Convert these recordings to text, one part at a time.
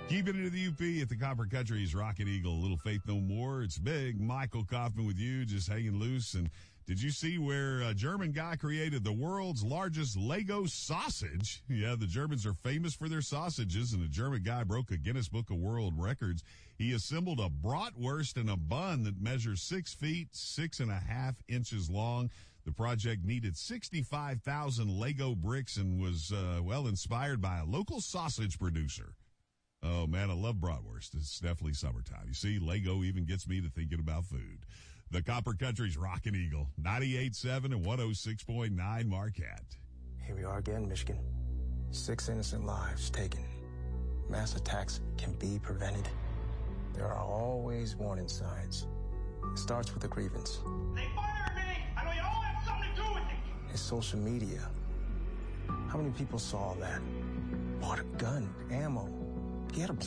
Keeping it in the UP at the Copper Country's Rocket Eagle. A little faith no more. It's big. Michael Kaufman with you, just hanging loose. And did you see where a German guy created the world's largest Lego sausage? Yeah, the Germans are famous for their sausages, and a German guy broke a Guinness Book of World Records. He assembled a bratwurst in a bun that measures 6 feet, 6.5 inches long. The project needed 65,000 Lego bricks and was, inspired by a local sausage producer. Oh, man, I love bratwurst. It's definitely summertime. You see, Lego even gets me to thinking about food. The Copper Country's Rockin' Eagle, 98.7 and 106.9 Marquette. Here we are again, Michigan. 6 innocent lives taken. Mass attacks can be prevented. There are always warning signs. It starts with a grievance. They fired me! I know you all have something to do with it! It's social media. How many people saw that? Bought a gun, ammo. He had a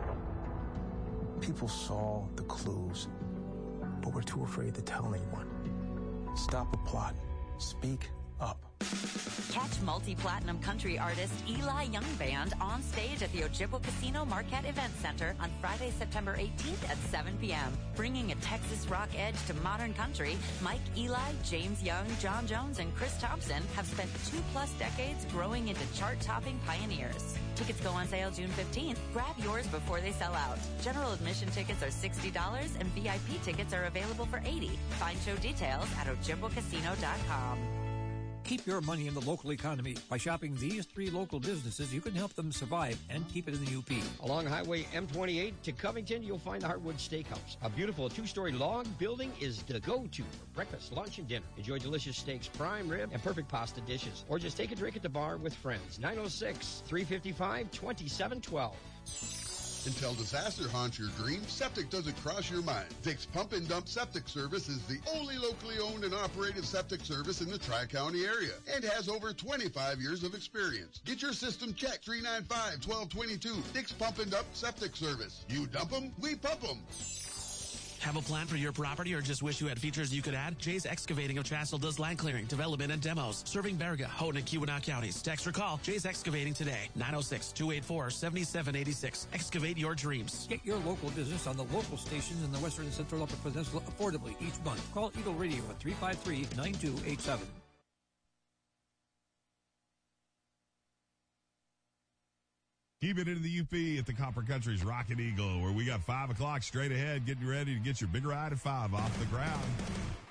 plan. People saw the clues, but were too afraid to tell anyone. Stop the plot. Speak up. Catch multi-platinum country artist Eli Young Band on stage at the Ojibwa Casino Marquette Event Center on Friday, September 18th at 7 p.m. Bringing a Texas rock edge to modern country, Mike Eli, James Young, John Jones, and Chris Thompson have spent 2+ decades growing into chart-topping pioneers. Tickets go on sale June 15th. Grab yours before they sell out. General admission tickets are $60 and VIP tickets are available for $80. Find show details at ojibwacasino.com. Keep your money in the local economy. By shopping these 3 local businesses, you can help them survive and keep it in the UP. Along Highway M28 to Covington, you'll find the Heartwood Steakhouse. A beautiful 2-story log building is the go-to for breakfast, lunch, and dinner. Enjoy delicious steaks, prime rib, and perfect pasta dishes. Or just take a drink at the bar with friends. 906-355-2712. Until disaster haunts your dreams, septic doesn't cross your mind. Dick's Pump and Dump Septic Service is the only locally owned and operated septic service in the Tri-County area and has over 25 years of experience. Get your system checked. 395-1222. Dick's Pump and Dump Septic Service. You dump them, we pump them. Have a plan for your property or just wish you had features you could add? Jay's Excavating of Chassell does land clearing, development, and demos. Serving Baraga, Houghton, and Keweenaw counties. Text or call Jay's Excavating today. 906-284-7786. Excavate your dreams. Get your local business on the local stations in the Western and Central Upper Peninsula affordably each month. Call Eagle Radio at 353-9287. Keep it in the UP at the Copper Country's Rocket Eagle, where we got 5 o'clock straight ahead, getting ready to get your big ride at 5 off the ground.